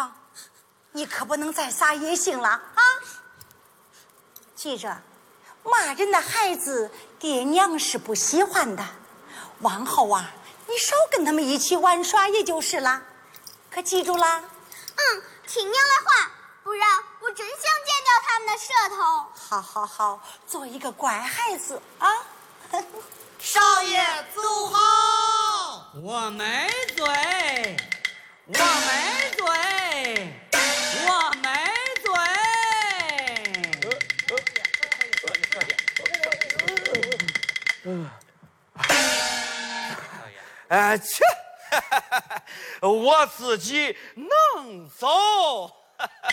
宝，你可不能再撒野性了啊！记着，骂人的孩子爹娘是不喜欢的。往后啊，你少跟他们一起玩耍也就是了，可记住啦？ 听娘的话，不然我真想剪掉他们的舌头。 好好好，做一个乖孩子啊！ 少爷走好。 我没嘴，我没嘴，我没嘴。切，我自己能走。